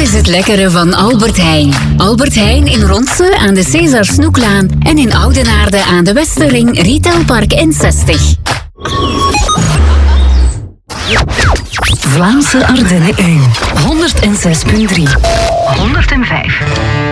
is het lekkere van Albert Heijn. Albert Heijn in Ronse aan de César Snoeklaan en in Oudenaarde aan de Westerring Retailpark N60. Vlaamse Ardennen 1. 106.3. 105.